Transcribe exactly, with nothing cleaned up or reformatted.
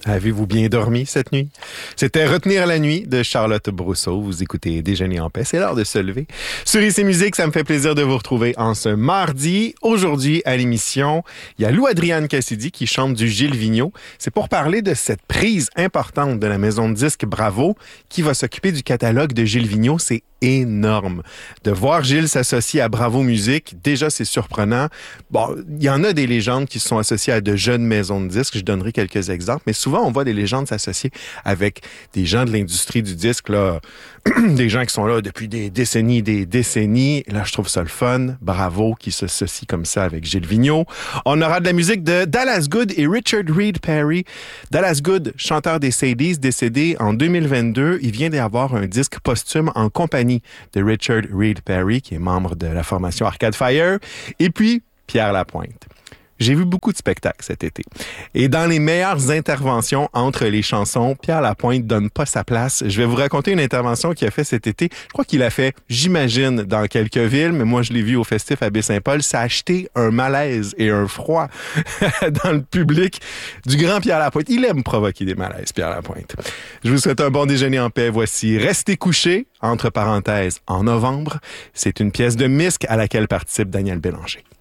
Avez-vous bien dormi cette nuit? C'était Retenir la nuit de Charlotte Brousseau. Vous écoutez Déjeuner en paix. C'est l'heure de se lever. Sur I C Musique, ça me fait plaisir de vous retrouver en ce mardi. Aujourd'hui, à l'émission, il y a Lou-Adrienne Cassidy qui chante du Gilles Vigneault. C'est pour parler de cette prise importante de la maison de disques Bravo qui va s'occuper du catalogue de Gilles Vigneault. C'est énorme. De voir Gilles s'associer à Bravo Musique, déjà, c'est surprenant. Bon, il y en a des légendes qui se sont associées à de jeunes maisons de disques. Je donnerai quelques exemples, mais souvent, on voit des légendes s'associer avec des gens de l'industrie du disque, là, des gens qui sont là depuis des décennies, des décennies. Là, je trouve ça le fun. Bravo qui s'associe comme ça avec Gilles Vigneault. On aura de la musique de Dallas Good et Richard Reed Parry. Dallas Good, chanteur des Sadies, décédé en deux mille vingt-deux. Il vient d'y avoir un disque posthume en compagnie de Richard Reed Parry, qui est membre de la formation Arcade Fire. Et puis, Pierre Lapointe. J'ai vu beaucoup de spectacles cet été. Et dans les meilleures interventions entre les chansons, Pierre Lapointe donne pas sa place. Je vais vous raconter une intervention qu'il a fait cet été. Je crois qu'il l'a fait, j'imagine, dans quelques villes, mais moi, je l'ai vu au Festif à Baie-Saint-Paul. Ça a acheté un malaise et un froid dans le public du grand Pierre Lapointe. Il aime provoquer des malaises, Pierre Lapointe. Je vous souhaite un bon déjeuner en paix. Voici Restez couché, entre parenthèses, en novembre. C'est une pièce de Misque à laquelle participe Daniel Bélanger.